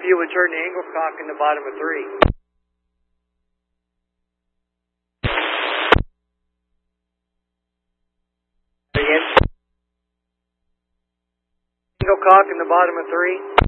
you would turn the Engelcock in the bottom of 3. Again. Engelcock in the bottom of 3.